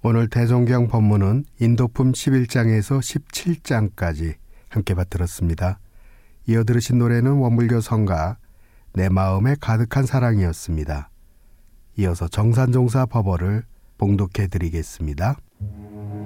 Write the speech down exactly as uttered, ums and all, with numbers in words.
오늘 대종경 본문은 인도품 십일 장에서 십칠 장까지 함께 받들었습니다. 이어 들으신 노래는 원불교 성가 내 마음에 가득한 사랑이었습니다. 이어서 정산종사 법어를 봉독해 드리겠습니다.